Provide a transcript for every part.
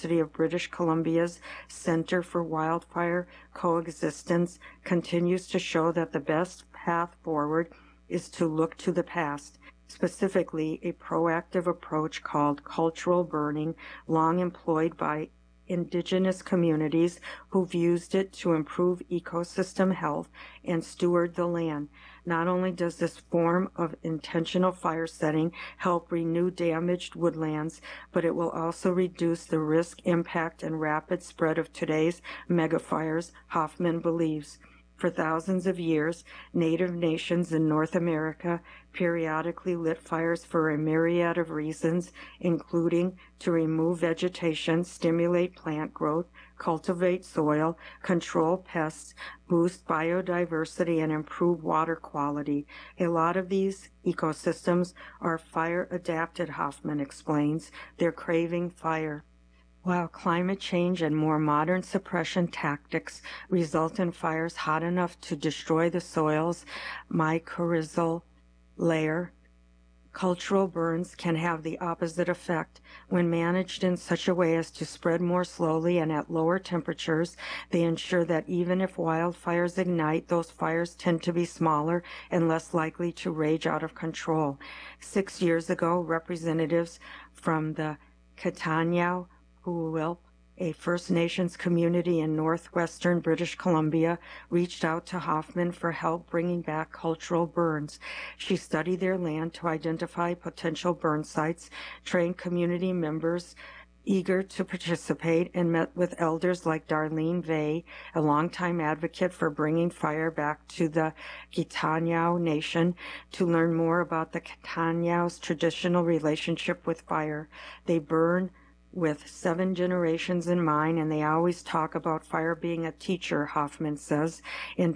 University of British Columbia's Center for Wildfire Coexistence continues to show that the best path forward is to look to the past, specifically a proactive approach called cultural burning, long employed by indigenous communities who've used it to improve ecosystem health and steward the land. Not only does this form of intentional fire setting help renew damaged woodlands, but it will also reduce the risk, impact, and rapid spread of today's megafires, Hoffman believes. For thousands of years, Native nations in North America periodically lit fires for a myriad of reasons, including to remove vegetation, stimulate plant growth, cultivate soil, control pests, boost biodiversity, and improve water quality. A lot of these ecosystems are fire adapted, Hoffman explains. They're craving fire. While climate change and more modern suppression tactics result in fires hot enough to destroy the soil's mycorrhizal layer, cultural burns can have the opposite effect. When managed in such a way as to spread more slowly and at lower temperatures, they ensure that even if wildfires ignite, those fires tend to be smaller and less likely to rage out of control. 6 years ago, representatives from the Kitanyao Huilp, a First Nations community in northwestern British Columbia, reached out to Hoffman for help bringing back cultural burns. She studied their land to identify potential burn sites, trained community members eager to participate, and met with elders like Darlene Vey, a longtime advocate for bringing fire back to the Kitanyao Nation, to learn more about the Kitanyao's traditional relationship with fire. They burn with 7 generations in mind, and they always talk about fire being a teacher, Hoffman says. In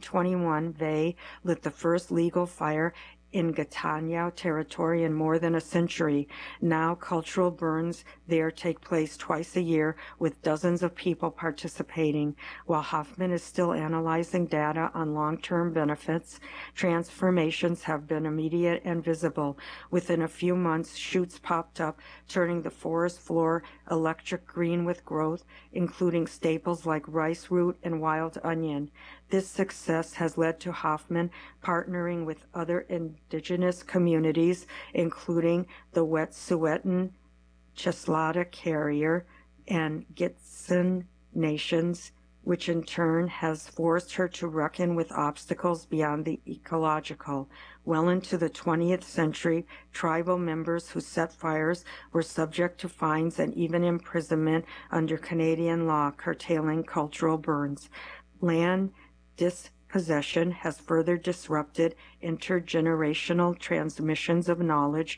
2021, Vey lit the first legal fire in Kitanyao territory in more than a century. Now cultural burns there take place twice a year with dozens of people participating. While Hoffman is still analyzing data on long-term benefits, transformations have been immediate and visible. Within a few months, shoots popped up, turning the forest floor electric green with growth, including staples like rice root and wild onion. This success has led to Hoffman partnering with other indigenous communities, including the Wet'suwet'en, Cheslata Carrier, and Gitxsan nations, which in turn has forced her to reckon with obstacles beyond the ecological. Well into the 20th century, tribal members who set fires were subject to fines and even imprisonment under Canadian law, curtailing cultural burns. Land dispossession has further disrupted intergenerational transmissions of knowledge,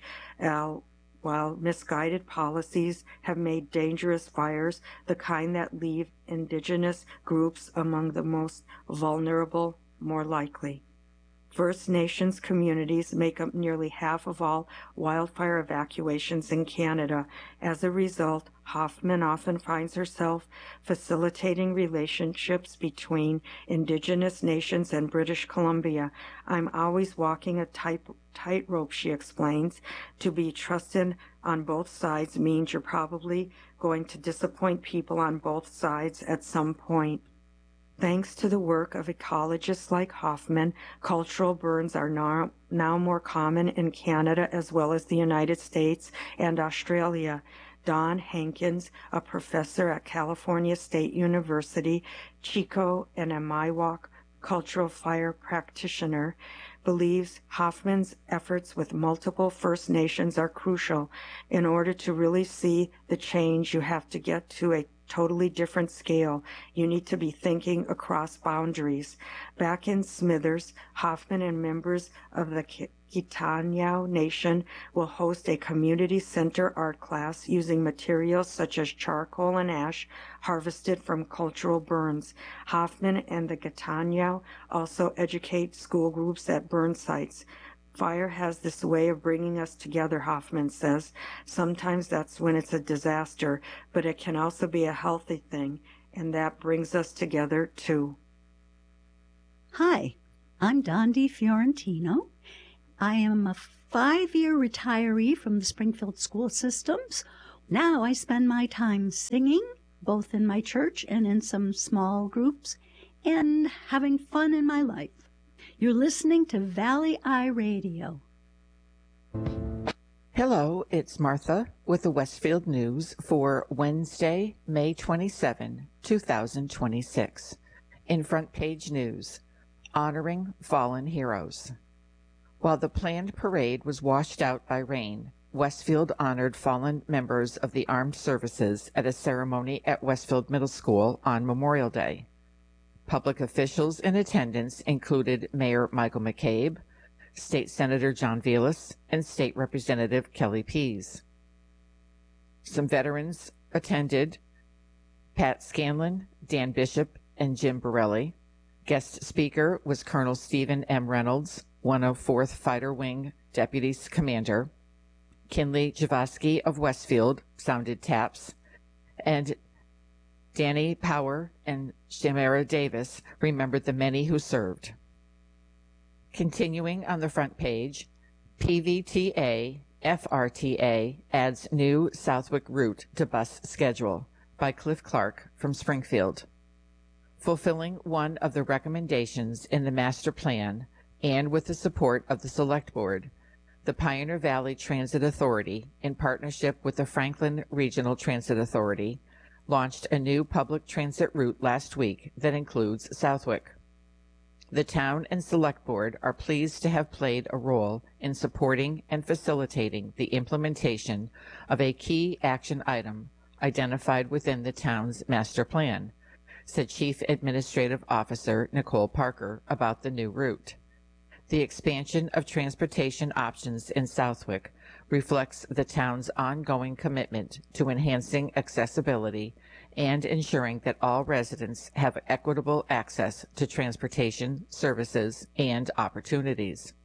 while misguided policies have made dangerous fires, the kind that leave indigenous groups among the most vulnerable, more likely. First Nations communities make up nearly half of all wildfire evacuations in Canada. As a result, Hoffman often finds herself facilitating relationships between Indigenous nations and British Columbia. I'm always walking a tightrope, she explains. To be trusted on both sides means you're probably going to disappoint people on both sides at some point. Thanks to the work of ecologists like Hoffman, cultural burns are now more common in Canada as well as the United States and Australia. Don Hankins, a professor at California State University, Chico, and a Miwok cultural fire practitioner, believes Hoffman's efforts with multiple First Nations are crucial. In order to really see the change, you have to get to a totally different scale. You need to be thinking across boundaries. Back in Smithers, Hoffman and members of the Kitanyao Nation will host a community center art class using materials such as charcoal and ash harvested from cultural burns. Hoffman and the Kitanyao also educate school groups at burn sites. Fire has this way of bringing us together, Hoffman says. Sometimes that's when it's a disaster, but it can also be a healthy thing, and that brings us together too. Hi, I'm Dondi Fiorentino. I am a 5-year retiree from the Springfield school systems, Now I spend my time singing, both in my church and in some small groups, and having fun in my life. You're listening to Valley Eye Radio. Hello, it's Martha with the Westfield News for Wednesday, May 27, 2026. In front page news, honoring fallen heroes. While the planned parade was washed out by rain, Westfield honored fallen members of the armed services at a ceremony at Westfield Middle School on Memorial Day. Public officials in attendance included Mayor Michael McCabe, State Senator John Velas, and State Representative Kelly Pease. Some veterans attended: Pat Scanlon, Dan Bishop, and Jim Borelli. Guest speaker was Colonel Stephen M. Reynolds, 104th Fighter Wing Deputy Commander. Kinley Javosky of Westfield sounded taps, and Danny Power and Shamara Davis remembered the many who served. Continuing on the front page, PVTA FRTA adds new Southwick route to bus schedule by Cliff Clark from Springfield. Fulfilling one of the recommendations in the master plan and with the support of the Select Board, the Pioneer Valley Transit Authority, in partnership with the Franklin Regional Transit Authority, launched a new public transit route last week that includes Southwick. The town and Select Board are pleased to have played a role in supporting and facilitating the implementation of a key action item identified within the town's master plan, said Chief Administrative Officer Nicole Parker about the new route. The expansion of transportation options in Southwick reflects the town's ongoing commitment to enhancing accessibility and ensuring that all residents have equitable access to transportation, services, and opportunities.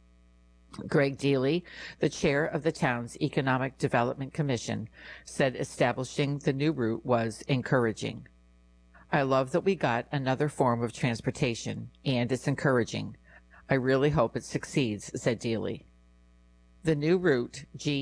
Greg Deely, the chair of the town's Economic Development Commission, said establishing the new route was encouraging. I love that we got another form of transportation, and it's encouraging. I really hope it succeeds, said Deely. The new route,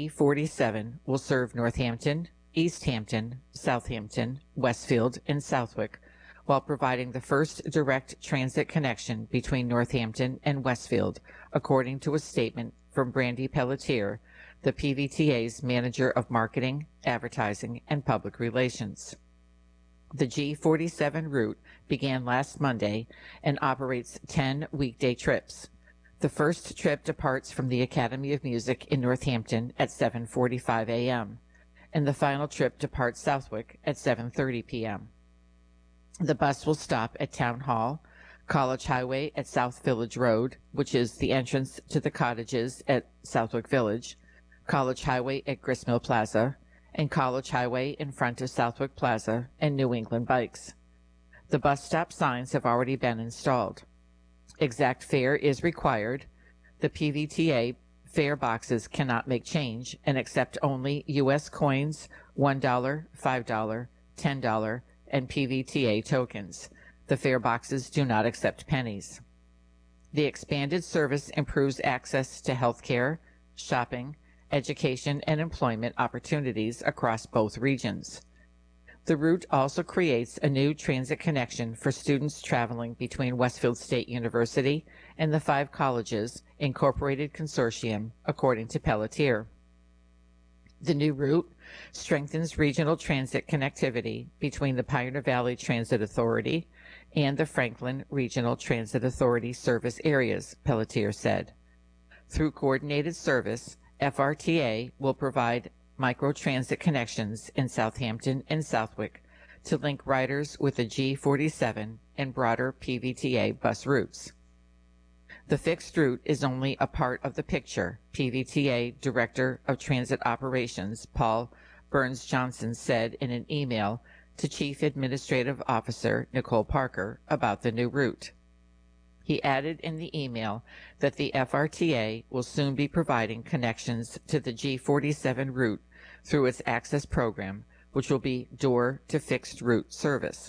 G47, will serve Northampton, East Hampton, Southampton, Westfield, and Southwick, while providing the first direct transit connection between Northampton and Westfield, according to a statement from Brandy Pelletier, the PVTA's Manager of Marketing, Advertising, and Public Relations. The G47 route began last Monday and operates 10 weekday trips. The first trip departs from the Academy of Music in Northampton at 7:45 a.m., and the final trip departs Southwick at 7:30 p.m. The bus will stop at Town Hall, College Highway at South Village Road, which is the entrance to the cottages at Southwick Village, College Highway at Gristmill Plaza, and College Highway in front of Southwick Plaza and New England Bikes. The bus stop signs have already been installed. Exact fare is required. The PVTA fare boxes cannot make change and accept only U.S. coins, $1, $5, $10, and PVTA tokens. The fare boxes do not accept pennies. The expanded service improves access to health care, shopping, education, and employment opportunities across both regions. The route also creates a new transit connection for students traveling between Westfield State University and the 5 colleges incorporated consortium, according to Pelletier. The new route strengthens regional transit connectivity between the Pioneer Valley Transit Authority and the Franklin Regional Transit Authority service areas, Pelletier said. Through coordinated service, FRTA will provide microtransit connections in Southampton and Southwick to link riders with the G47 and broader PVTA bus routes. The fixed route is only a part of the picture, PVTA Director of Transit Operations Paul Burns-Johnson said in an email to Chief Administrative Officer Nicole Parker about the new route. He added in the email that the FRTA will soon be providing connections to the G47 route through its access program, which will be door-to-fixed route service.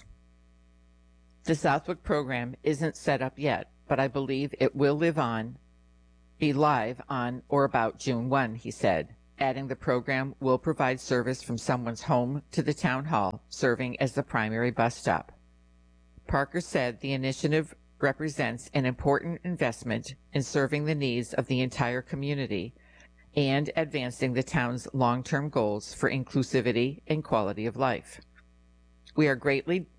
The Southwick program isn't set up yet, but I believe it will be live on or about June 1, he said. adding the program will provide service from someone's home to the town hall, serving as the primary bus stop. Parker said the initiative represents an important investment in serving the needs of the entire community and advancing the town's long-term goals for inclusivity and quality of life. We are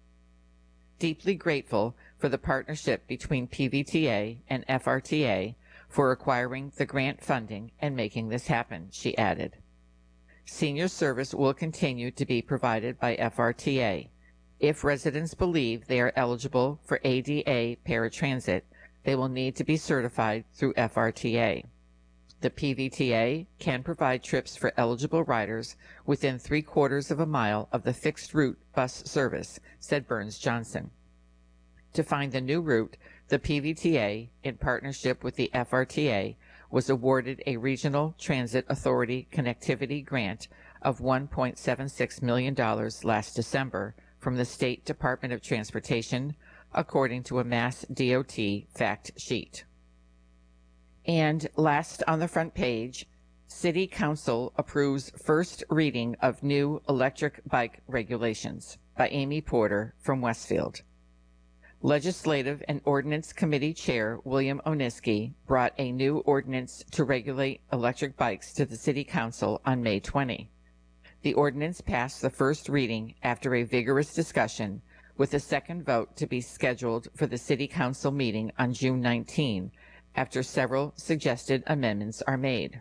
deeply grateful for the partnership between PVTA and FRTA for acquiring the grant funding and making this happen, she added. Senior service will continue to be provided by FRTA. If residents believe they are eligible for ADA paratransit, they will need to be certified through FRTA. The PVTA can provide trips for eligible riders within 3/4 of a mile of the fixed route bus service, said Burns Johnson. To find the new route, the PVTA, in partnership with the FRTA, was awarded a Regional Transit Authority Connectivity Grant of $1.76 million last December from the State Department of Transportation, according to a Mass DOT fact sheet. And last on the front page, City Council approves first reading of new electric bike regulations by Amy Porter from Westfield. Legislative and Ordinance Committee Chair William Oniski brought a new ordinance to regulate electric bikes to the City Council on May 20. The ordinance passed the first reading after a vigorous discussion, with a second vote to be scheduled for the City Council meeting on June 19, after several suggested amendments are made.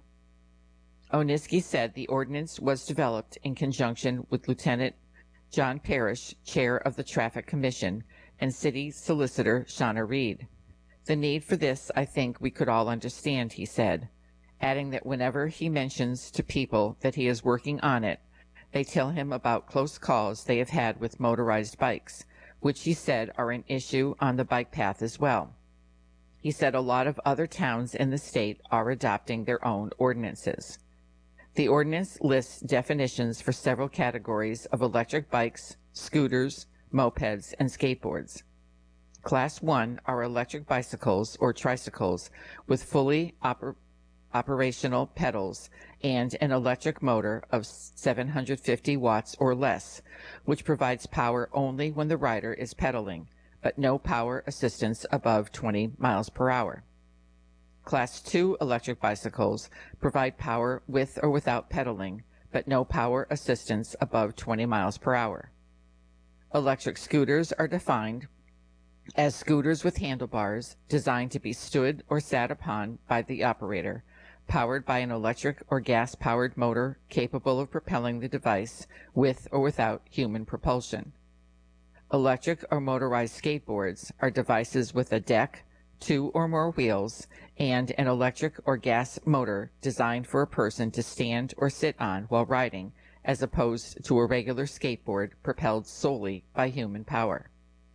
Oniski said the ordinance was developed in conjunction with Lieutenant John Parrish, Chair of the Traffic Commission, and City Solicitor Shauna Reed. The need for this, I think we could all understand, he said, adding that whenever he mentions to people that he is working on it, they tell him about close calls they have had with motorized bikes, which he said are an issue on the bike path as well. He said a lot of other towns in the state are adopting their own ordinances. The ordinance lists definitions for several categories of electric bikes, scooters, mopeds, and skateboards. Class 1 are electric bicycles or tricycles with fully operational pedals and an electric motor of 750 watts or less, which provides power only when the rider is pedaling, but no power assistance above 20 miles per hour. Class 2 electric bicycles provide power with or without pedaling, but no power assistance above 20 miles per hour. Electric scooters are defined as scooters with handlebars designed to be stood or sat upon by the operator, powered by an electric or gas-powered motor capable of propelling the device with or without human propulsion. Electric or motorized skateboards are devices with a deck, 2 or more wheels, and an electric or gas motor designed for a person to stand or sit on while riding, as opposed to a regular skateboard propelled solely by human power.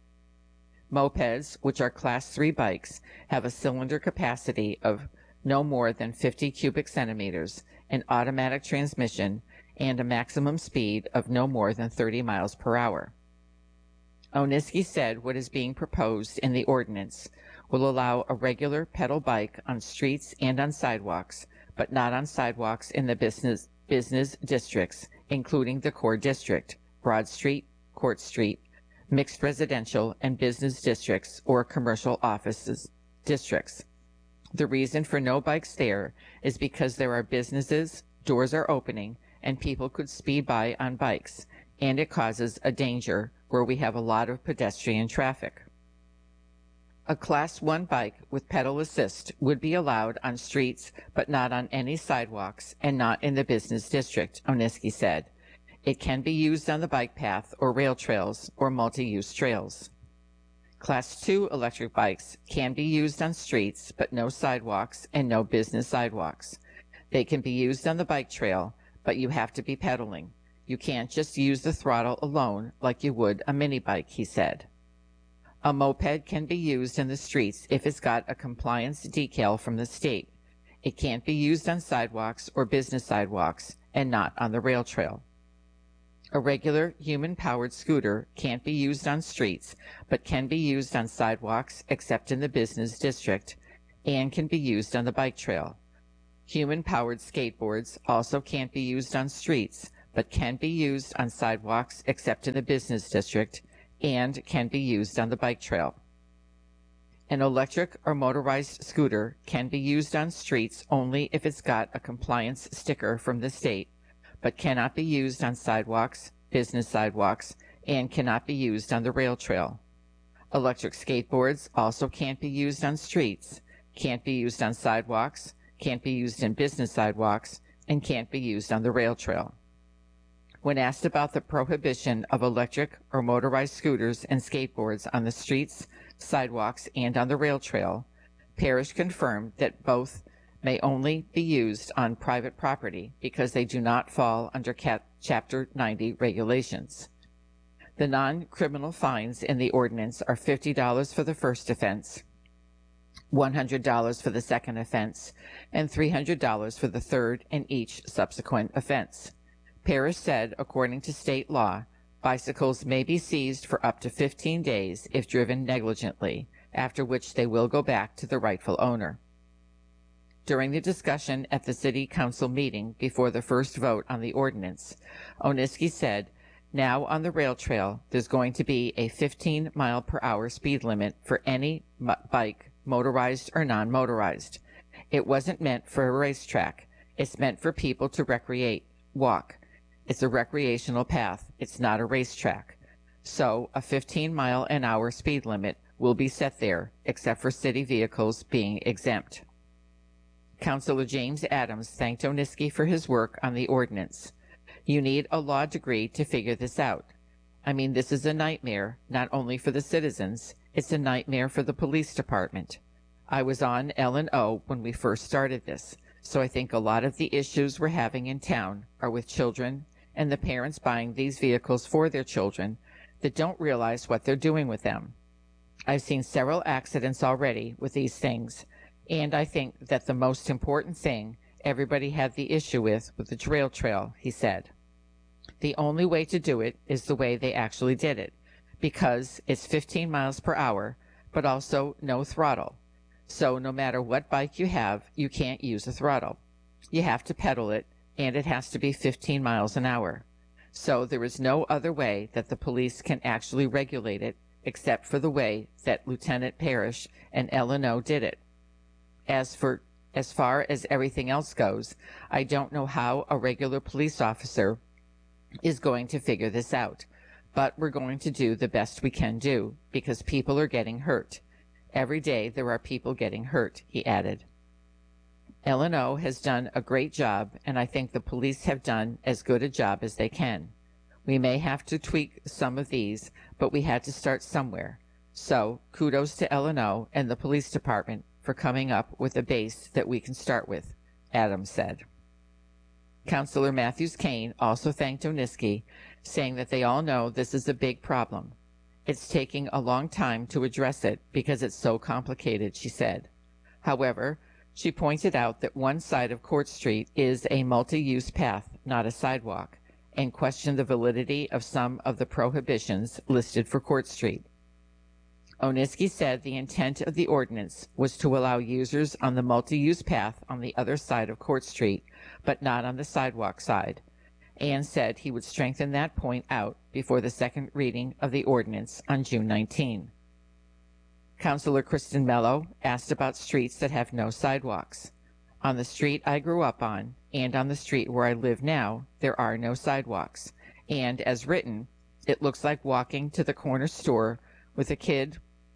Mopeds, which are Class 3 bikes, have a cylinder capacity of no more than 50 cubic centimeters, an automatic transmission, and a maximum speed of no more than 30 miles per hour. Oniski said what is being proposed in the ordinance will allow a regular pedal bike on streets and on sidewalks, but not on sidewalks in the business districts, including the core district, Broad Street, Court Street, mixed residential and business districts, or commercial offices districts. The reason for no bikes there is because there are businesses, doors are opening, and people could speed by on bikes, and it causes a danger where we have a lot of pedestrian traffic. A Class 1 bike with pedal assist would be allowed on streets, but not on any sidewalks and not in the business district, Oniski said. It can be used on the bike path or rail trails or multi-use trails. Class 2 electric bikes can be used on streets, but no sidewalks and no business sidewalks. They can be used on the bike trail, but you have to be pedaling. You can't just use the throttle alone like you would a mini bike, he said. A moped can be used in the streets if it's got a compliance decal from the state. It can't be used on sidewalks or business sidewalks and not on the rail trail. A regular human-powered scooter can't be used on streets, but can be used on sidewalks except in the business district, and can be used on the bike trail. Human-powered skateboards also can't be used on streets, but can be used on sidewalks except in the business district, and can be used on the bike trail. An electric or motorized scooter can be used on streets only if it's got a compliance sticker from the state, but cannot be used on sidewalks, business sidewalks, and cannot be used on the rail trail. Electric skateboards also can't be used on streets, can't be used on sidewalks, can't be used in business sidewalks, and can't be used on the rail trail. When asked about the prohibition of electric or motorized scooters and skateboards on the streets, sidewalks, and on the rail trail, Parrish confirmed that both may only be used on private property because they do not fall under Chapter 90 regulations. The non-criminal fines in the ordinance are $50 for the first offense, $100 for the second offense, and $300 for the third and each subsequent offense. Parrish said, according to state law, bicycles may be seized for up to 15 days if driven negligently, after which they will go back to the rightful owner. During the discussion at the City Council meeting before the first vote on the ordinance, Oniski said, "Now on the rail trail, there's going to be a 15-mile-per-hour speed limit for any bike, motorized or non-motorized. It wasn't meant for a racetrack. It's meant for people to walk. It's a recreational path. It's not a racetrack. So a 15-mile-an-hour speed limit will be set there, except for city vehicles being exempt." Councilor James Adams thanked Oniski for his work on the ordinance. "You need a law degree to figure this out. I mean, this is a nightmare, not only for the citizens, it's a nightmare for the police department. I was on L&O when we first started this, so I think a lot of the issues we're having in town are with children and the parents buying these vehicles for their children that don't realize what they're doing with them. I've seen several accidents already with these things, and I think that the most important thing everybody had the issue with the rail trail," he said. "The only way to do it is the way they actually did it, because it's 15 miles per hour, but also no throttle. So no matter what bike you have, you can't use a throttle. You have to pedal it, and it has to be 15 miles an hour. So there is no other way that the police can actually regulate it except for the way that Lieutenant Parrish and L&O did it. As far as everything else goes, I don't know how a regular police officer is going to figure this out, but we're going to do the best we can do because people are getting hurt. Every day there are people getting hurt," he added. L&O has done a great job, and I think the police have done as good a job as they can. We may have to tweak some of these, but we had to start somewhere. So kudos to L&O and the police department for coming up with a base that we can start with," Adams said. Councilor Matthews Kane also thanked Oniski, saying that they all know this is a big problem. "It's taking a long time to address it because it's so complicated," she said. However, she pointed out that one side of Court Street is a multi-use path, not a sidewalk, and questioned the validity of some of the prohibitions listed for Court Street. Oniski said the intent of the ordinance was to allow users on the multi-use path on the other side of Court Street, but not on the sidewalk side, and said he would strengthen that point out before the second reading of the ordinance on June 19. Councilor Kristen Mello asked about streets that have no sidewalks. "On the street I grew up on, and on the street where I live now, there are no sidewalks, and as written, it looks like walking to the corner store with a kid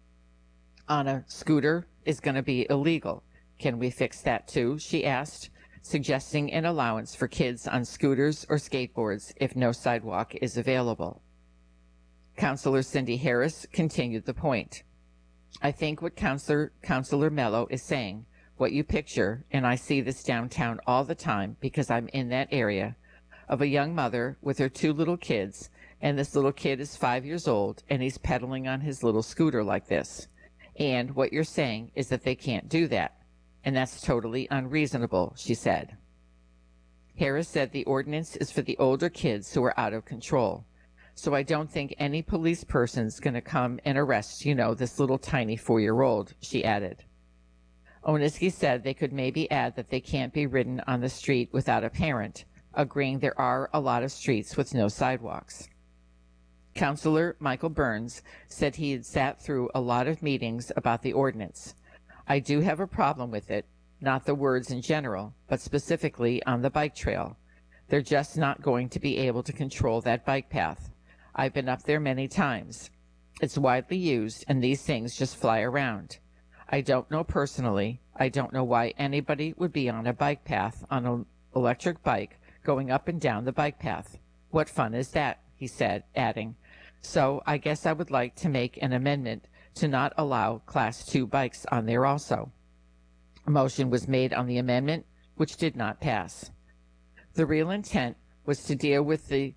on a scooter is going to be illegal. Can we fix that too?" she asked, suggesting an allowance for kids on scooters or skateboards if no sidewalk is available. Councilor Cindy Harris continued the point. "I think what Councilor Mello is saying, what you picture, and I see this downtown all the time because I'm in that area, of a young mother with her 2 little kids, and this little kid is 5 years old, and he's pedaling on his little scooter like this. And what you're saying is that they can't do that, and that's totally unreasonable," she said. Harris said the ordinance is for the older kids who are out of control, so I don't think any police person's going to come and arrest, this little tiny 4-year-old, she added. Oniski said they could maybe add that they can't be ridden on the street without a parent, agreeing there are a lot of streets with no sidewalks. Councilor Michael Burns said he had sat through a lot of meetings about the ordinance. I do have a problem with it, not the words in general, but specifically on the bike trail. They're just not going to be able to control that bike path. I've been up there many times. It's widely used, and these things just fly around. I don't know personally. I don't know why anybody would be on a bike path on an electric bike going up and down the bike path. What fun is that? He said, adding, so I guess I would like to make an amendment to not allow Class 2 bikes on there also. A motion was made on the amendment, which did not pass. The real intent was to deal with the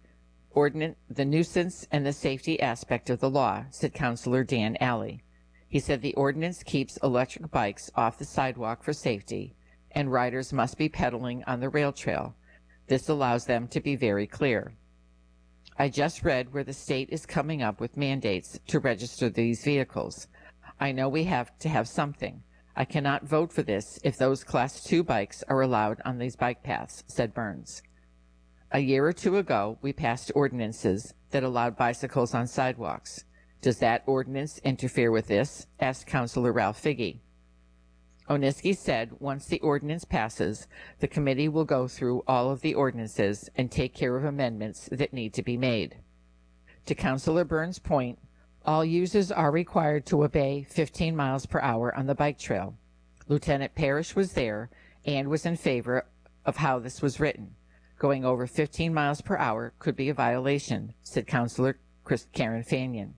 nuisance and the safety aspect of the law, said Councilor Dan Alley. He said the ordinance keeps electric bikes off the sidewalk for safety, and riders must be pedaling on the rail trail. This allows them to be very clear. I just read where the state is coming up with mandates to register these vehicles. I know we have to have something. I cannot vote for this if those Class 2 bikes are allowed on these bike paths, said Burns. A year or two ago, we passed ordinances that allowed bicycles on sidewalks. Does that ordinance interfere with this? Asked Councilor Ralph Figge. Oniski said once the ordinance passes, the committee will go through all of the ordinances and take care of amendments that need to be made. To Councilor Burns' point, all users are required to obey 15 miles per hour on the bike trail. Lieutenant Parrish was there and was in favor of how this was written. Going over 15 miles per hour could be a violation, said Councilor Karen Fanion.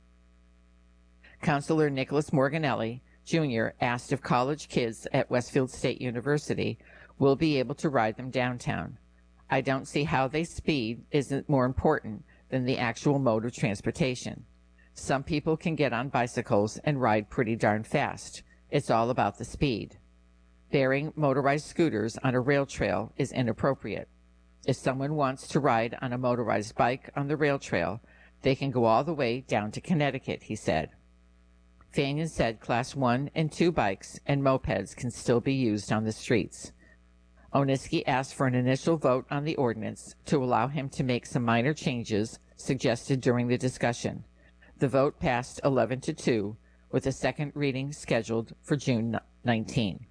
Councilor Nicholas Morganelli, Jr. asked if college kids at Westfield State University will be able to ride them downtown. I don't see how they speed isn't more important than the actual mode of transportation. Some people can get on bicycles and ride pretty darn fast. It's all about the speed. Bearing motorized scooters on a rail trail is inappropriate. If someone wants to ride on a motorized bike on the rail trail, they can go all the way down to Connecticut, he said. Fanion said Class 1 and 2 bikes and mopeds can still be used on the streets. Oniski asked for an initial vote on the ordinance to allow him to make some minor changes suggested during the discussion. The vote passed 11-2, with a second reading scheduled for June 19.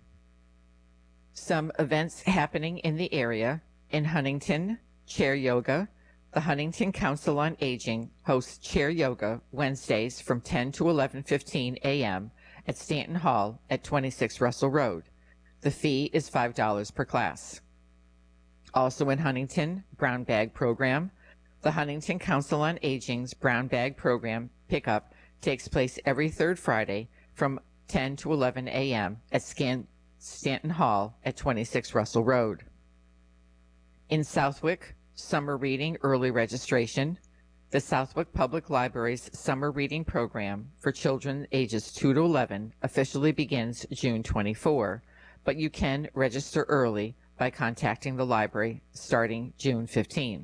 Some events happening in the area. In Huntington, chair yoga. The Huntington Council on Aging hosts chair yoga Wednesdays from 10 to 11:15 a.m. at Stanton Hall at 26 Russell Road. The fee is $5 per class. Also in Huntington, Brown Bag Program. The Huntington Council on Aging's Brown Bag Program pickup takes place every third Friday from 10 to 11 a.m. at Stanton Hall at 26 Russell Road. In Southwick, summer reading early registration. The Southwick Public Library's summer reading program for children ages 2 to 11 officially begins June 24, but you can register early by contacting the library starting June 15.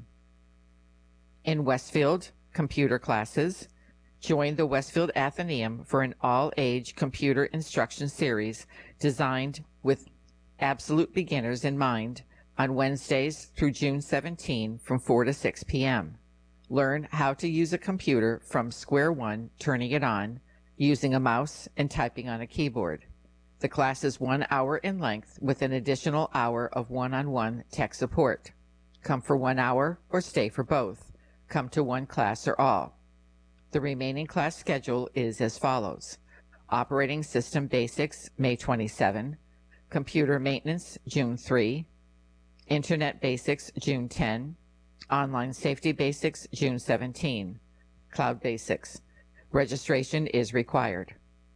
In Westfield, computer classes. Join the Westfield Athenaeum for an all-age computer instruction series designed with absolute beginners in mind on Wednesdays through June 17 from 4 to 6 p.m. Learn how to use a computer from square one, turning it on, using a mouse and typing on a keyboard. The class is 1 hour in length with an additional hour of one-on-one tech support. Come for 1 hour or stay for both. Come to one class or all. The remaining class schedule is as follows. Operating System Basics, May 27. Computer Maintenance, June 3. Internet Basics, June 10. Online Safety Basics, June 17. Cloud Basics. Registration is required.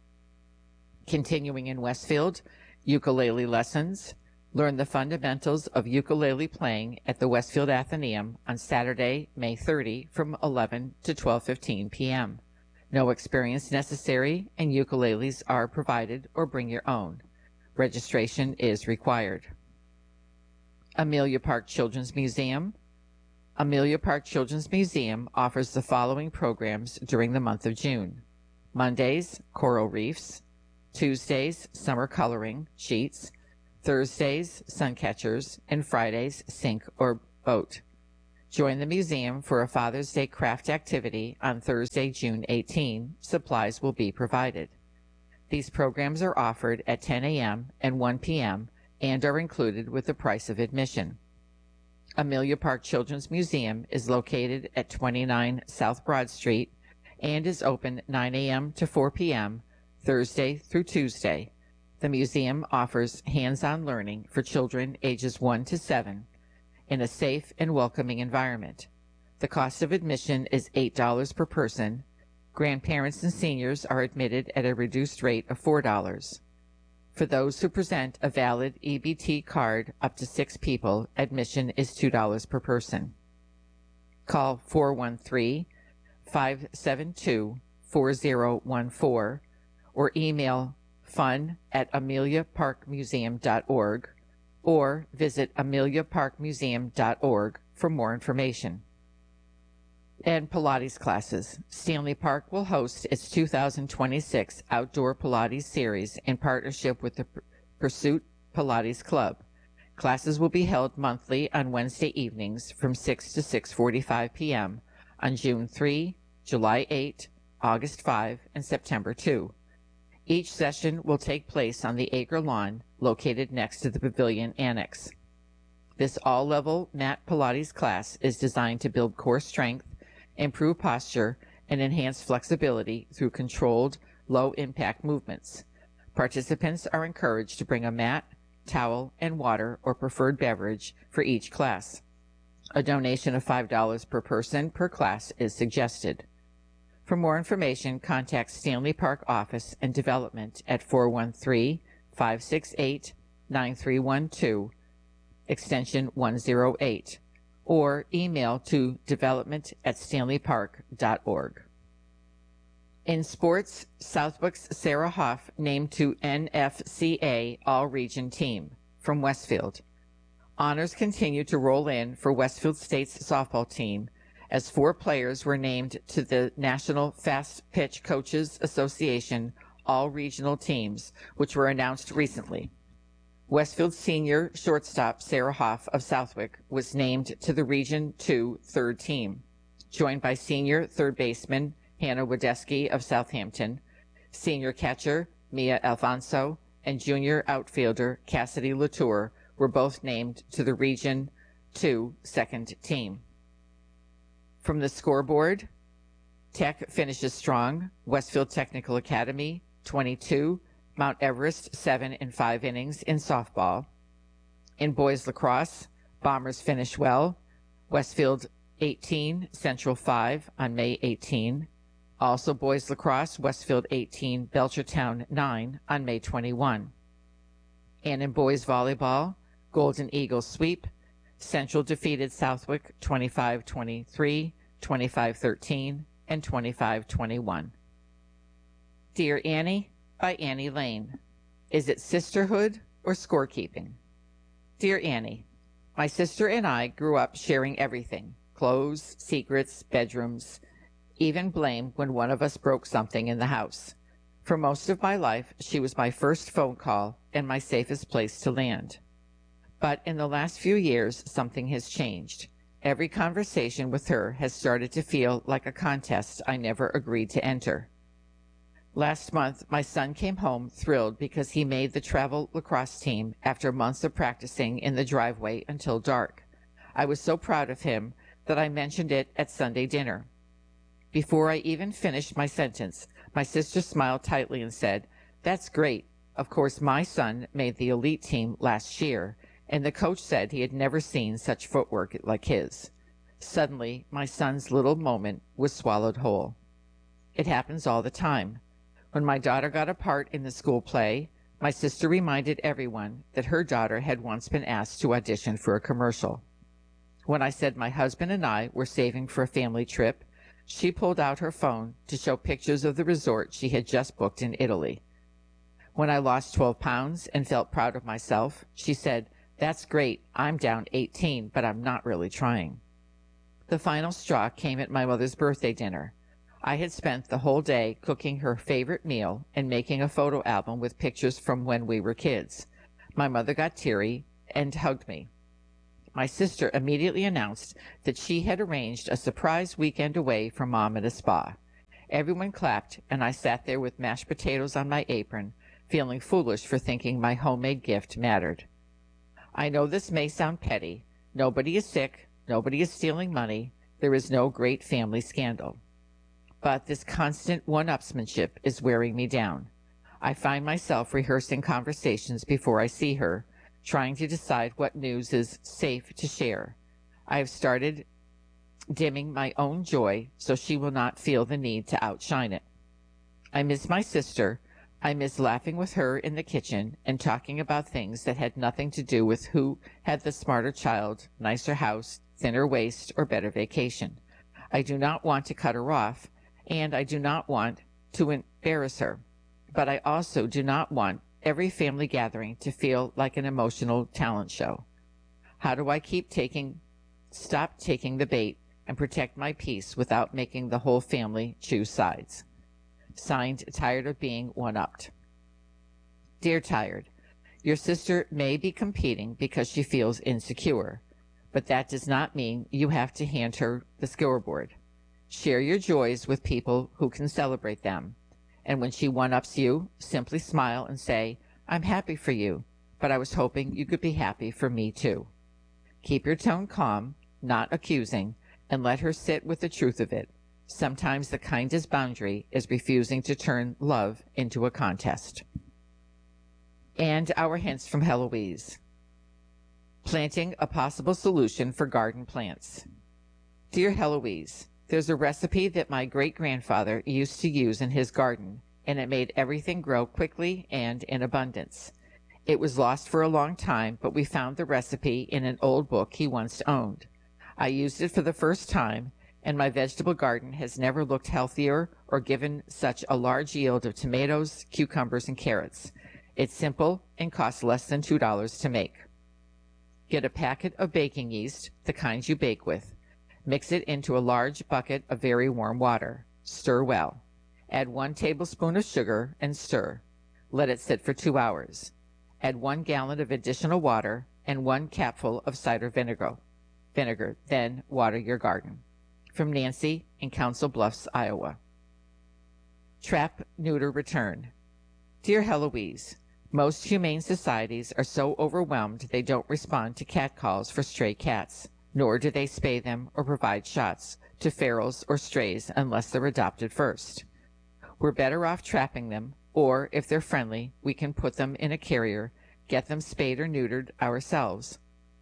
Continuing in Westfield, ukulele lessons. Learn the fundamentals of ukulele playing at the Westfield Athenaeum on Saturday, May 30 from 11 to 12:15 p.m. No experience necessary and ukuleles are provided or bring your own. Registration is required. Amelia Park Children's Museum. Amelia Park Children's Museum offers the following programs during the month of June. Mondays, coral reefs. Tuesdays, summer coloring sheets, Thursdays, sun catchers, and Fridays, sink or boat. Join the museum for a Father's Day craft activity on Thursday, June 18. Supplies will be provided. These programs are offered at 10 a.m. and 1 p.m. and are included with the price of admission. Amelia Park Children's Museum is located at 29 South Broad Street and is open 9 a.m. to 4 p.m. Thursday through Tuesday. The museum offers hands-on learning for children ages 1 to 7 in a safe and welcoming environment. The cost of admission is $8 per person. Grandparents and seniors are admitted at a reduced rate of $4. For those who present a valid EBT card up to 6 people, admission is $2 per person. Call 413-572-4014 or email fun@ameliaparkmuseum.org or visit ameliaparkmuseum.org for more information. And Pilates classes. Stanley Park will host its 2026 Outdoor Pilates Series in partnership with the Pursuit Pilates Club. Classes will be held monthly on Wednesday evenings from 6 to 6:45 p.m. on June 3, July 8, August 5, and September 2. Each session will take place on the acre lawn located next to the Pavilion Annex. This all-level mat Pilates class is designed to build core strength, improve posture, and enhance flexibility through controlled, low-impact movements. Participants are encouraged to bring a mat, towel, and water or preferred beverage for each class. A donation of $5 per person per class is suggested. For more information, contact Stanley Park Office and Development at 413-568-9312, extension 108, or email to development@stanleypark.org. In sports, Southwick's Sarah Hoff named to NFCA All-Region Team from Westfield. Honors continue to roll in for Westfield State's softball team as 4 players were named to the National Fast Pitch Coaches Association All-Regional Teams, which were announced recently. Westfield senior shortstop Sarah Hoff of Southwick was named to the Region 2 third team, joined by senior third baseman Hannah Wadesky of Southampton, senior catcher Mia Alfonso, and junior outfielder Cassidy Latour were both named to the Region 2 second team. From the scoreboard, Tech finishes strong, Westfield Technical Academy 22, Mount Everest 7 in 5 innings in softball. In boys lacrosse, Bombers finish well, Westfield 18, Central 5 on May 18. Also boys lacrosse, Westfield 18, Belchertown 9 on May 21. And in boys volleyball, Golden Eagles sweep, Central defeated Southwick 25-23, 25-13, and 25-21. Dear Annie by Annie Lane. Is it sisterhood or scorekeeping? Dear Annie, my sister and I grew up sharing everything, clothes, secrets, bedrooms, even blame when one of us broke something in the house. For most of my life, she was my first phone call and my safest place to land. But in the last few years, something has changed. Every conversation with her has started to feel like a contest I never agreed to enter. Last month, my son came home thrilled because he made the travel lacrosse team after months of practicing in the driveway until dark. I was so proud of him that I mentioned it at Sunday dinner. Before I even finished my sentence, my sister smiled tightly and said, "That's great. Of course, my son made the elite team last year, and the coach said he had never seen such footwork like his." Suddenly, my son's little moment was swallowed whole. It happens all the time. When my daughter got a part in the school play, my sister reminded everyone that her daughter had once been asked to audition for a commercial. When I said my husband and I were saving for a family trip, she pulled out her phone to show pictures of the resort she had just booked in Italy. When I lost 12 pounds and felt proud of myself, she said, "That's great. I'm down 18, but I'm not really trying." The final straw came at my mother's birthday dinner. I had spent the whole day cooking her favorite meal and making a photo album with pictures from when we were kids. My mother got teary and hugged me. My sister immediately announced that she had arranged a surprise weekend away from Mom at a spa. Everyone clapped, and I sat there with mashed potatoes on my apron, feeling foolish for thinking my homemade gift mattered. I know this may sound petty. Nobody is sick. Nobody is stealing money. There is no great family scandal. But this constant one-upsmanship is wearing me down. I find myself rehearsing conversations before I see her, trying to decide what news is safe to share. I have started dimming my own joy so she will not feel the need to outshine it. I miss my sister. I miss laughing with her in the kitchen and talking about things that had nothing to do with who had the smarter child, nicer house, thinner waist, or better vacation. I do not want to cut her off, and I do not want to embarrass her. But I also do not want every family gathering to feel like an emotional talent show. How do I stop taking the bait and protect my peace without making the whole family choose sides? Signed, Tired of Being One-Upped. Dear Tired, your sister may be competing because she feels insecure, but that does not mean you have to hand her the scoreboard. Share your joys with people who can celebrate them. And when she one-ups you, simply smile and say, I'm happy for you, but I was hoping you could be happy for me too. Keep your tone calm, not accusing, and let her sit with the truth of it. Sometimes the kindest boundary is refusing to turn love into a contest. And our hints from Heloise. Planting a possible solution for garden plants. Dear Heloise, there's a recipe that my great-grandfather used to use in his garden, and it made everything grow quickly and in abundance. It was lost for a long time, but we found the recipe in an old book he once owned. I used it for the first time, and my vegetable garden has never looked healthier or given such a large yield of tomatoes, cucumbers, and carrots. It's simple and costs less than $2 to make. Get a packet of baking yeast, the kind you bake with. Mix it into a large bucket of very warm water. Stir well. Add 1 tablespoon of sugar and stir. Let it sit for 2 hours. Add 1 gallon of additional water and 1 capful of cider vinegar. Then water your garden. From Nancy in Council Bluffs, Iowa. Trap, neuter, return. Dear Heloise, most humane societies are so overwhelmed they don't respond to catcalls for stray cats, nor do they spay them or provide shots to ferals or strays unless they're adopted first. We're better off trapping them, or if they're friendly, we can put them in a carrier, get them spayed or neutered ourselves,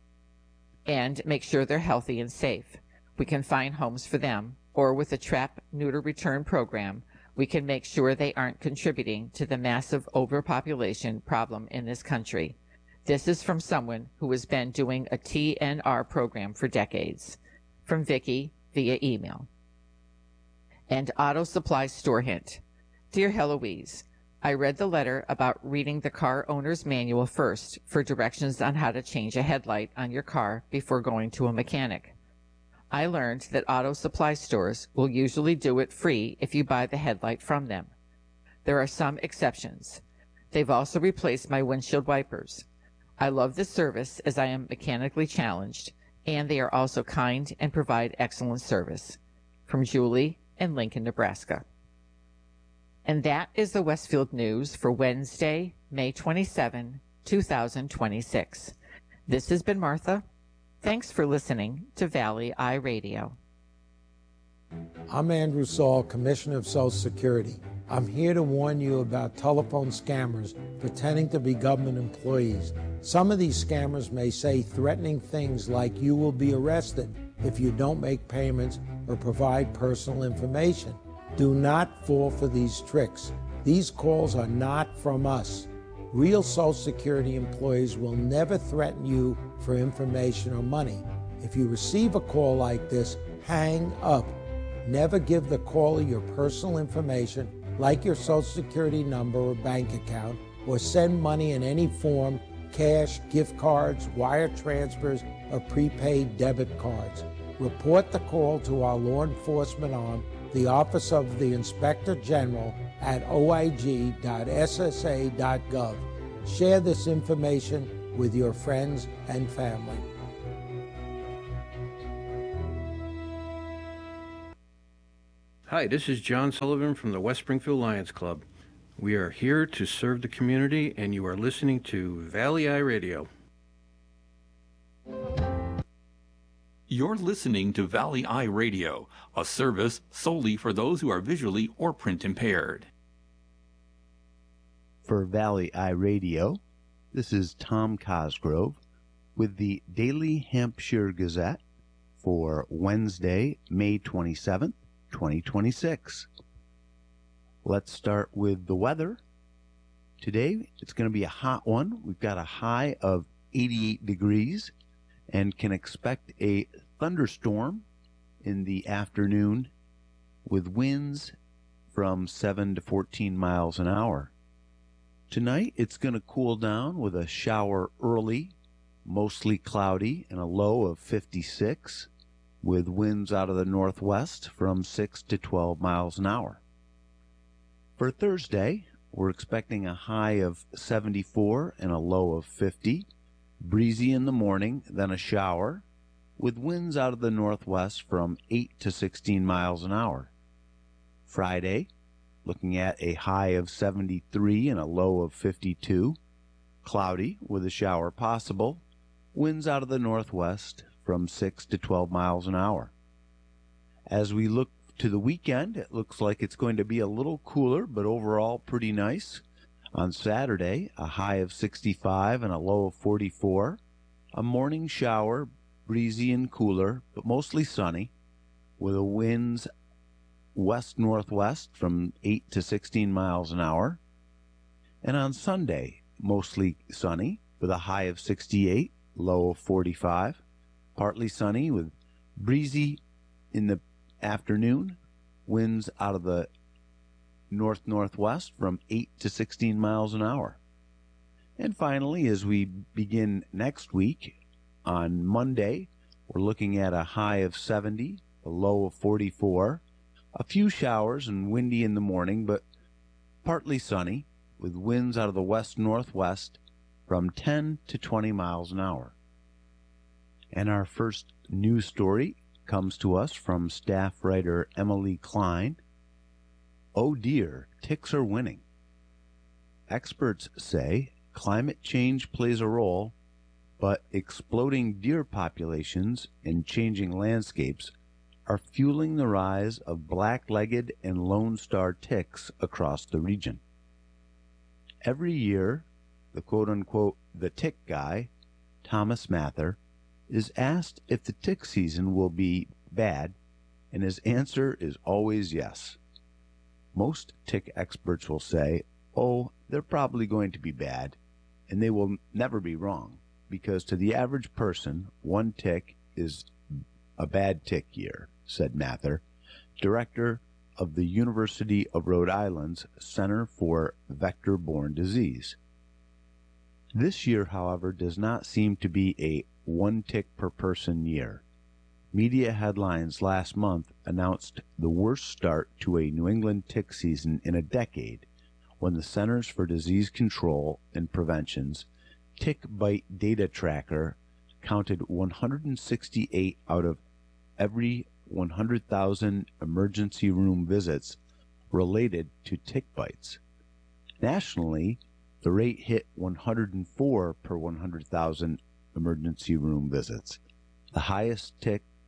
and make sure they're healthy and safe. We can find homes for them, or with a trap, neuter, return program, we can make sure they aren't contributing to the massive overpopulation problem in this country. This is from someone who has been doing a TNR program for decades. From Vicki via email. And auto supply store hint. Dear Heloise, I read the letter about reading the car owner's manual first for directions on how to change a headlight on your car before going to a mechanic. I learned that auto supply stores will usually do it free if you buy the headlight from them. There are some exceptions. They've also replaced my windshield wipers. I love this service as I am mechanically challenged, and they are also kind and provide excellent service. From Julie in Lincoln, Nebraska. And that is the Westfield News for Wednesday, May 27, 2026. This has been Martha. Thanks for listening to Valley Eye Radio. I'm Andrew Saul, Commissioner of Social Security. I'm here to warn you about telephone scammers pretending to be government employees. Some of these scammers may say threatening things like you will be arrested if you don't make payments or provide personal information. Do not fall for these tricks. These calls are not from us. Real Social Security employees will never threaten you for information or money. If you receive a call like this, hang up. Never give the caller your personal information, like your Social Security number or bank account, or send money in any form, cash, gift cards, wire transfers, or prepaid debit cards. Report the call to our law enforcement arm the Office of the Inspector General at oig.ssa.gov. Share this information with your friends and family. Hi, this is John Sullivan from the West Springfield Lions Club. We are here to serve the community, and you are listening to Valley Eye Radio. You're listening to Valley Eye Radio, a service solely for those who are visually or print impaired. For Valley Eye Radio, this is Tom Cosgrove with the Daily Hampshire Gazette for Wednesday, May 27th, 2026. Let's start with the weather. Today, it's going to be a hot one. We've got a high of 88 degrees and can expect a thunderstorm in the afternoon with winds from 7 to 14 miles an hour. Tonight, it's going to cool down with a shower early, mostly cloudy, and a low of 56, with winds out of the northwest from 6 to 12 miles an hour. For Thursday, we're expecting a high of 74 and a low of 50, breezy in the morning, then a shower, with winds out of the northwest from 8 to 16 miles an hour. Friday, looking at a high of 73 and a low of 52, cloudy with a shower possible, winds out of the northwest from 6 to 12 miles an hour. As we look to the weekend, it looks like it's going to be a little cooler, but overall pretty nice. On Saturday, a high of 65 and a low of 44. A morning shower, breezy and cooler, but mostly sunny, with the winds west-northwest from 8 to 16 miles an hour. And on Sunday, mostly sunny, with a high of 68, low of 45. Partly sunny with breezy in the afternoon, winds out of the north-northwest from 8 to 16 miles an hour. And finally, as we begin next week, on Monday, we're looking at a high of 70, a low of 44, a few showers and windy in the morning, but partly sunny, with winds out of the west-northwest from 10 to 20 miles an hour. And our first news story comes to us from staff writer Emily Klein. Oh dear, ticks are winning. Experts say climate change plays a role, but exploding deer populations and changing landscapes are fueling the rise of black-legged and lone star ticks across the region. Every year, the quote-unquote the tick guy, Thomas Mather, is asked if the tick season will be bad, and his answer is always yes. Most tick experts will say, oh, they're probably going to be bad, and they will never be wrong, because to the average person, one tick is a bad tick year, said Mather, director of the University of Rhode Island's Center for Vector-Borne Disease. This year, however, does not seem to be a one tick per person year. Media headlines last month announced the worst start to a New England tick season in a decade, when the Centers for Disease Control and Prevention's Tick Bite Data Tracker counted 168 out of every 100,000 emergency room visits related to tick bites. Nationally, the rate hit 104 per 100,000 emergency room visits, the highest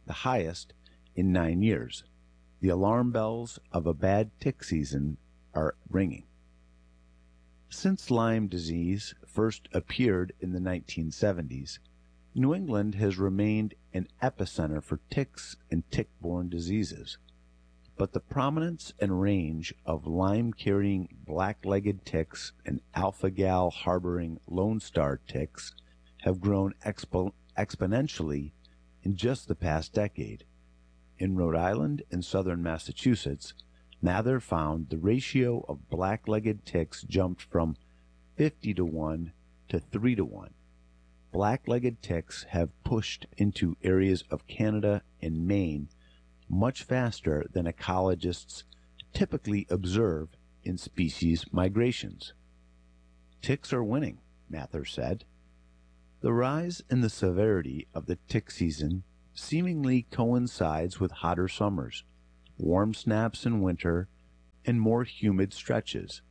in 9 years. The alarm bells of a bad tick season are ringing. Since Lyme disease first appeared in the 1970s, New England has remained an epicenter for ticks and tick-borne diseases. But the prominence and range of Lyme-carrying black-legged ticks and alpha-gal-harboring lone star ticks have grown exponentially in just the past decade. In Rhode Island and southern Massachusetts, Mather found the ratio of black-legged ticks jumped from 50 to 1 to 3 to 1. Black-legged ticks have pushed into areas of Canada and Maine much faster than ecologists typically observe in species migrations. Ticks are winning, Mather said. The rise in the severity of the tick season seemingly coincides with hotter summers, warm snaps in winter, and more humid stretches.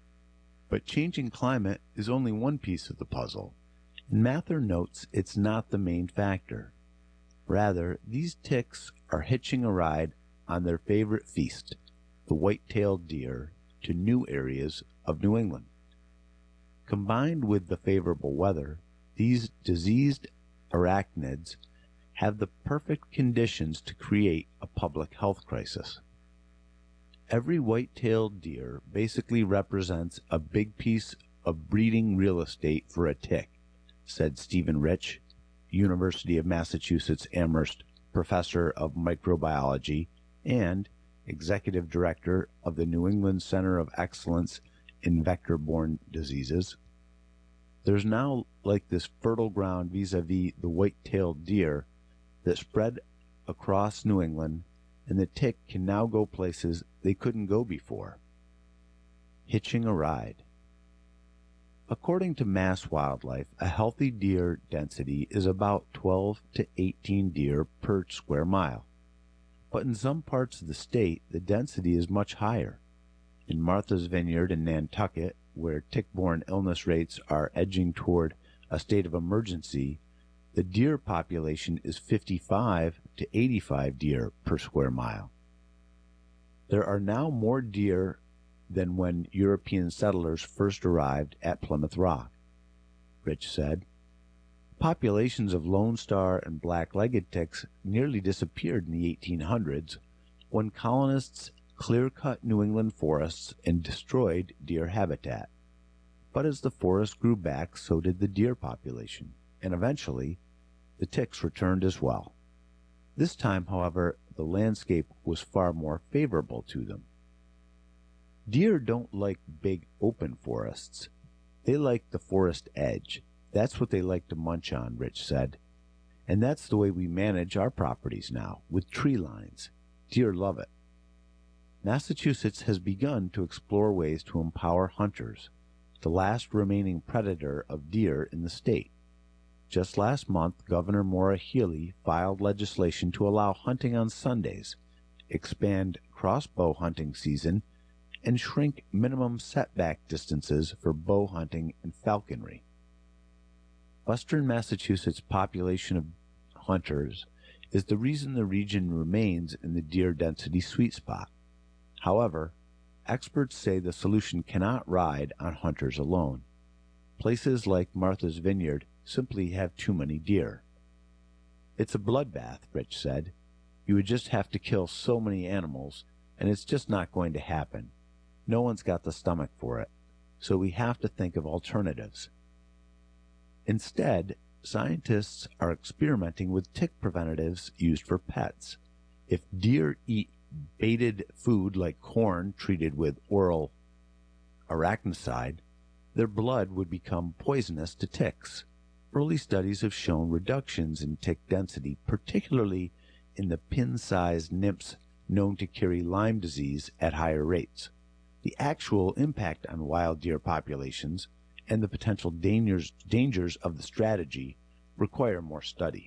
But changing climate is only one piece of the puzzle, and Mather notes it's not the main factor. Rather, these ticks are hitching a ride on their favorite feast, the white-tailed deer, to new areas of New England. Combined with the favorable weather, these diseased arachnids have the perfect conditions to create a public health crisis. Every white-tailed deer basically represents a big piece of breeding real estate for a tick, said Stephen Rich, University of Massachusetts Amherst professor of microbiology and executive director of the New England Center of Excellence in Vector-Borne Diseases. There's now like this fertile ground vis-a-vis the white-tailed deer that spread across New England, and the tick can now go places they couldn't go before. Hitching a ride. According to Mass Wildlife, a healthy deer density is about 12 to 18 deer per square mile. But in some parts of the state, the density is much higher. In Martha's Vineyard in Nantucket, where tick-borne illness rates are edging toward a state of emergency, the deer population is 55 to 85 deer per square mile. There are now more deer than when European settlers first arrived at Plymouth Rock, Rich said. Populations of Lone Star and black-legged ticks nearly disappeared in the 1800s when colonists clear-cut New England forests and destroyed deer habitat. But as the forest grew back, so did the deer population, and eventually the ticks returned as well. This time, however, the landscape was far more favorable to them. Deer don't like big open forests. They like the forest edge. That's what they like to munch on, Rich said. And that's the way we manage our properties now, with tree lines. Deer love it. Massachusetts has begun to explore ways to empower hunters, the last remaining predator of deer in the state. Just last month, Governor Maura Healey filed legislation to allow hunting on Sundays, expand crossbow hunting season, and shrink minimum setback distances for bow hunting and falconry. Western Massachusetts' population of hunters is the reason the region remains in the deer density sweet spot. However, experts say the solution cannot ride on hunters alone. Places like Martha's Vineyard simply have too many deer. It's a bloodbath, Rich said. You would just have to kill so many animals, and it's just not going to happen. No one's got the stomach for it, so we have to think of alternatives. Instead, scientists are experimenting with tick preventatives used for pets. If deer eat baited food like corn treated with oral arachnicide, their blood would become poisonous to ticks. Early studies have shown reductions in tick density, particularly in the pin-sized nymphs known to carry Lyme disease at higher rates. The actual impact on wild deer populations and the potential dangers of the strategy require more study.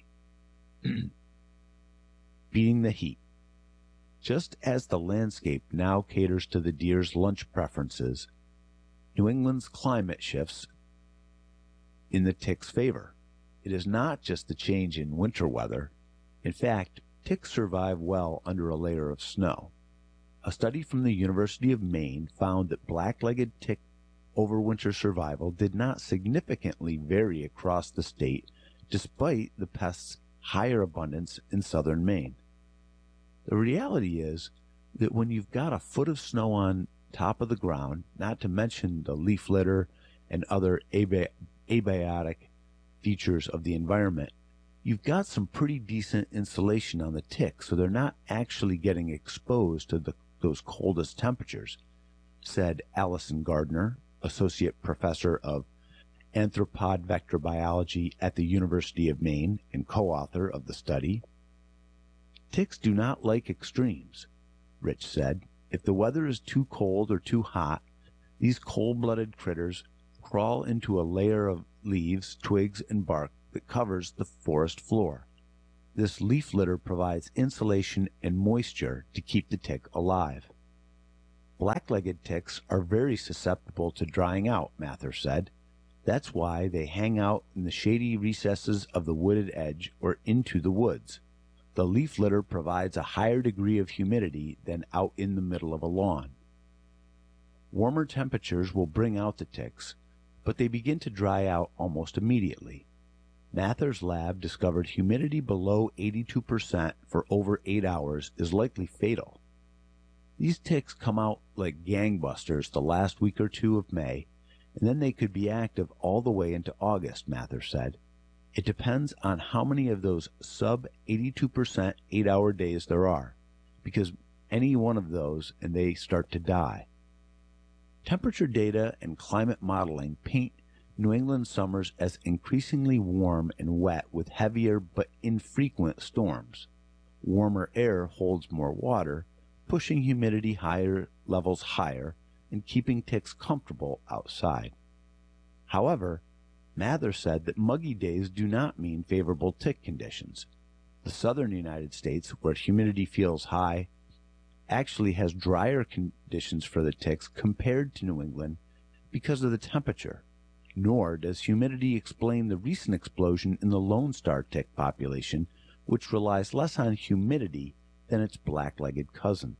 Beating the heat. Just as the landscape now caters to the deer's lunch preferences, New England's climate shifts in the tick's favor. It is not just the change in winter weather. In fact, ticks survive well under a layer of snow. A study from the University of Maine found that black-legged tick overwinter survival did not significantly vary across the state, despite the pest's higher abundance in southern Maine. The reality is that when you've got a foot of snow on top of the ground, not to mention the leaf litter and other abiotic features of the environment, you've got some pretty decent insulation on the tick, so they're not actually getting exposed to those coldest temperatures, said Allison Gardner, associate professor of arthropod vector biology at the University of Maine and co-author of the study. Ticks do not like extremes, Rich said. If the weather is too cold or too hot, these cold-blooded critters crawl into a layer of leaves, twigs, and bark that covers the forest floor. This leaf litter provides insulation and moisture to keep the tick alive. Black-legged ticks are very susceptible to drying out, Mather said. That's why they hang out in the shady recesses of the wooded edge or into the woods. The leaf litter provides a higher degree of humidity than out in the middle of a lawn. Warmer temperatures will bring out the ticks, but they begin to dry out almost immediately. Mather's lab discovered humidity below 82% for over 8 hours is likely fatal. These ticks come out like gangbusters the last week or two of May, and then they could be active all the way into August, Mather said. It depends on how many of those sub-82% 8-hour days there are, because any one of those and they start to die. Temperature data and climate modeling paint New England summers as increasingly warm and wet with heavier but infrequent storms. Warmer air holds more water, pushing humidity higher levels higher and keeping ticks comfortable outside. However, Mather said that muggy days do not mean favorable tick conditions. The southern United States, where humidity feels high, actually has drier conditions for the ticks compared to New England because of the temperature. Nor does humidity explain the recent explosion in the Lone Star tick population, which relies less on humidity than its black-legged cousin.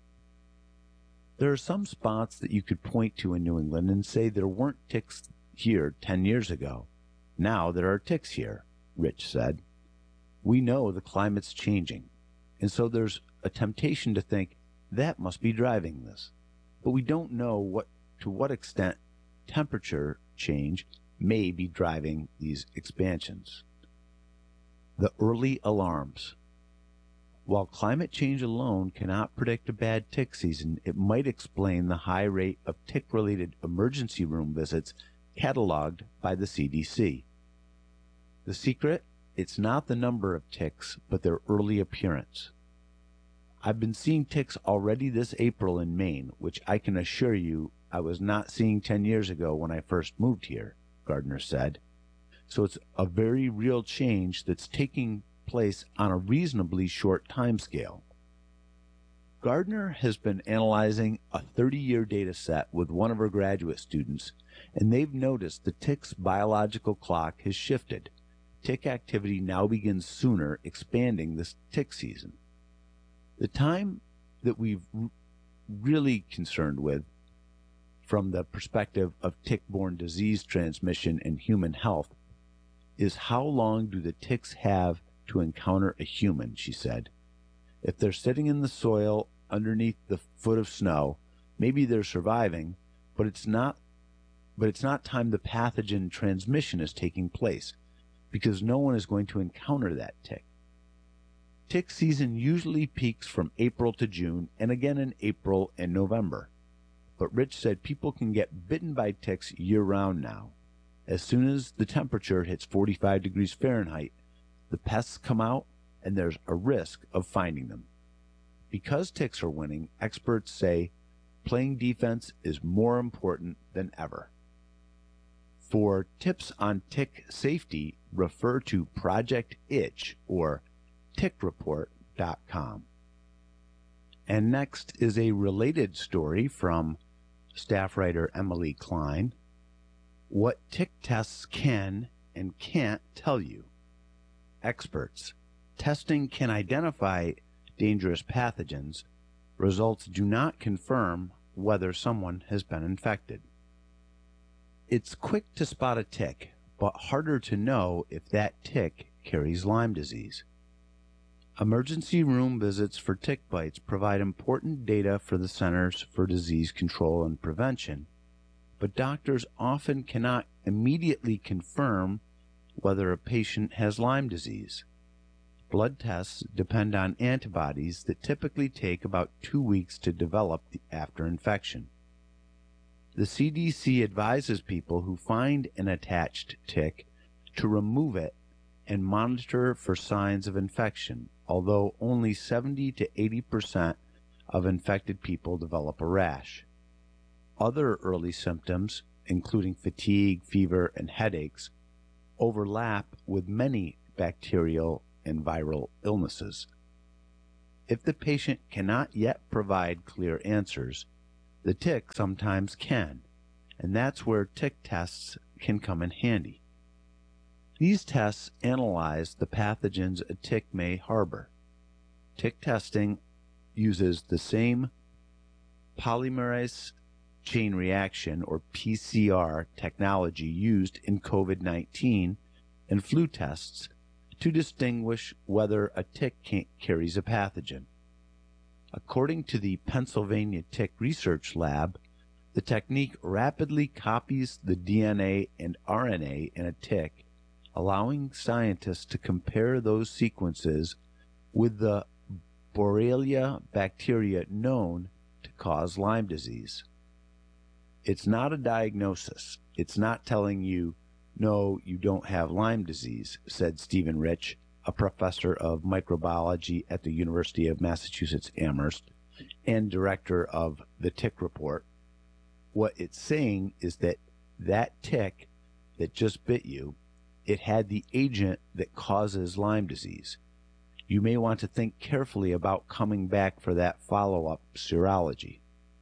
There are some spots that you could point to in New England and say there weren't ticks here 10 years ago. Now there are ticks here, Rich said. We know the climate's changing, and so there's a temptation to think that must be driving this. But we don't know to what extent temperature change may be driving these expansions. The early alarms. While climate change alone cannot predict a bad tick season, it might explain the high rate of tick-related emergency room visits cataloged by the CDC. The secret? It's not the number of ticks, but their early appearance. I've been seeing ticks already this April in Maine, which I can assure you I was not seeing 10 years ago when I first moved here, Gardner said. So it's a very real change that's taking place on a reasonably short time scale. Gardner has been analyzing a 30-year data set with one of her graduate students, and they've noticed the tick's biological clock has shifted. Tick activity now begins sooner, expanding this tick season. The time that we've really concerned with from the perspective of tick-borne disease transmission and human health is how long do the ticks have to encounter a human, she said. If they're sitting in the soil underneath the foot of snow, maybe they're surviving, but it's not time the pathogen transmission is taking place, because no one is going to encounter that tick. Tick season usually peaks from April to June and again in April and November. But Rich said people can get bitten by ticks year-round now. As soon as the temperature hits 45 degrees Fahrenheit, the pests come out and there's a risk of finding them. Because ticks are winning, experts say playing defense is more important than ever. For tips on tick safety, refer to Project Itch or tickreport.com. And next is a related story from staff writer Emily Klein. What tick tests can and can't tell you. Experts. Testing can identify dangerous pathogens. Results do not confirm whether someone has been infected. It's quick to spot a tick, but harder to know if that tick carries Lyme disease. Emergency room visits for tick bites provide important data for the Centers for Disease Control and Prevention, but doctors often cannot immediately confirm whether a patient has Lyme disease. Blood tests depend on antibodies that typically take about 2 weeks to develop after infection. The CDC advises people who find an attached tick to remove it and monitor for signs of infection, although only 70 to 80% of infected people develop a rash. Other early symptoms, including fatigue, fever, and headaches, overlap with many bacterial and viral illnesses. If the patient cannot yet provide clear answers, the tick sometimes can, and that's where tick tests can come in handy. These tests analyze the pathogens a tick may harbor. Tick testing uses the same polymerase chain reaction, or PCR, technology used in COVID-19 and flu tests to distinguish whether a tick carries a pathogen. According to the Pennsylvania Tick Research Lab, the technique rapidly copies the DNA and RNA in a tick, allowing scientists to compare those sequences with the Borrelia bacteria known to cause Lyme disease. It's not a diagnosis. It's not telling you, no, you don't have Lyme disease, said Stephen Rich, a professor of microbiology at the University of Massachusetts Amherst and director of the Tick Report. What it's saying is that tick that just bit you, it had the agent that causes Lyme disease. You may want to think carefully about coming back for that follow-up serology.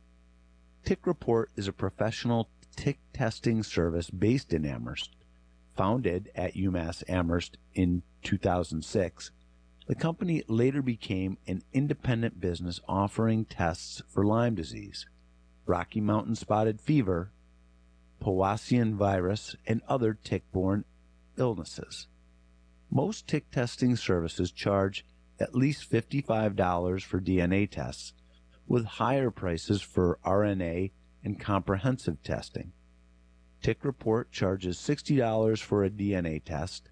Tick Report is a professional tick testing service based in Amherst. Founded at UMass Amherst in 2006, the company later became an independent business offering tests for Lyme disease, Rocky Mountain spotted fever, Powassan virus, and other tick-borne illnesses. Most tick testing services charge at least $55 for DNA tests, with higher prices for RNA and comprehensive testing. Tick Report charges $60 for a DNA test,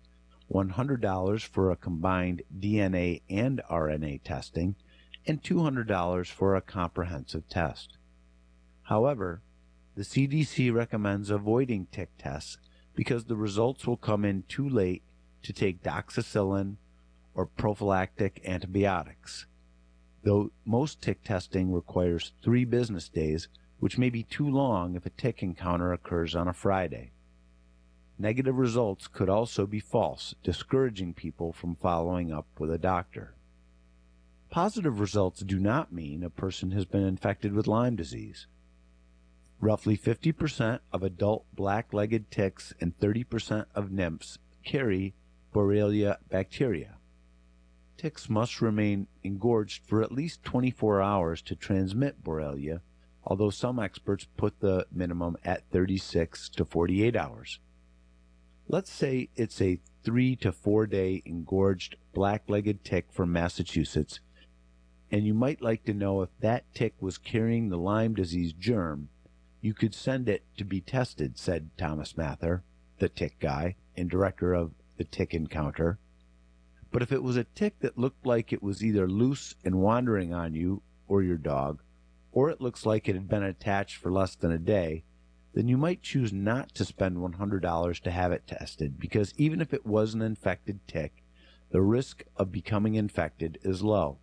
$100 for a combined DNA and RNA testing, and $200 for a comprehensive test. However, the CDC recommends avoiding tick tests because the results will come in too late to take doxycycline or prophylactic antibiotics. Though most tick testing requires 3 business days, which may be too long if a tick encounter occurs on a Friday. Negative results could also be false, discouraging people from following up with a doctor. Positive results do not mean a person has been infected with Lyme disease. Roughly 50% of adult black-legged ticks and 30% of nymphs carry Borrelia bacteria. Ticks must remain engorged for at least 24 hours to transmit Borrelia, although some experts put the minimum at 36 to 48 hours. Let's say it's a 3 to 4 day engorged black-legged tick from Massachusetts, and you might like to know if that tick was carrying the Lyme disease germ. You could send it to be tested, said Thomas Mather, the tick guy and director of the Tick Encounter. But if it was a tick that looked like it was either loose and wandering on you or your dog, or it looks like it had been attached for less than a day, then you might choose not to spend $100 to have it tested, because even if it was an infected tick, the risk of becoming infected is low.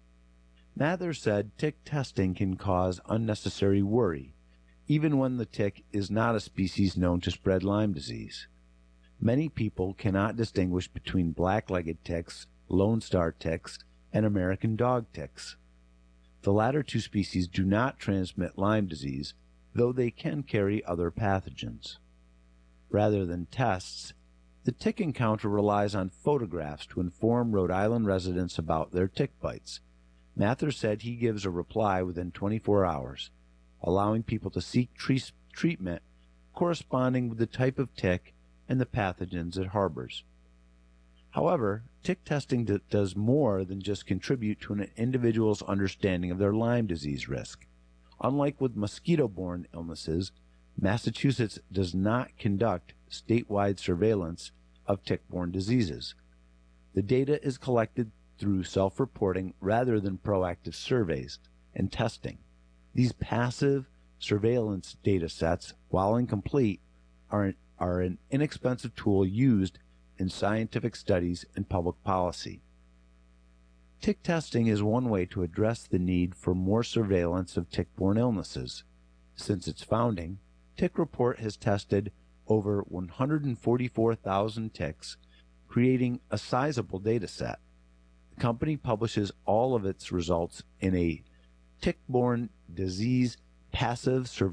Mather said tick testing can cause unnecessary worry, even when the tick is not a species known to spread Lyme disease. Many people cannot distinguish between black-legged ticks, Lone Star ticks, and American dog ticks. The latter 2 species do not transmit Lyme disease, though they can carry other pathogens. Rather than tests, the Tick Encounter relies on photographs to inform Rhode Island residents about their tick bites. Mather said he gives a reply within 24 hours, allowing people to seek treatment corresponding with the type of tick and the pathogens it harbors. However, tick testing does more than just contribute to an individual's understanding of their Lyme disease risk. Unlike with mosquito-borne illnesses, Massachusetts does not conduct statewide surveillance of tick-borne diseases. The data is collected through self-reporting rather than proactive surveys and testing. These passive surveillance data sets, while incomplete, are an inexpensive tool used in scientific studies and public policy. Tick testing is one way to address the need for more surveillance of tick-borne illnesses. Since its founding, Tick Report has tested over 144,000 ticks, creating a sizable data set. The company publishes all of its results in a tick-borne disease passive surveillance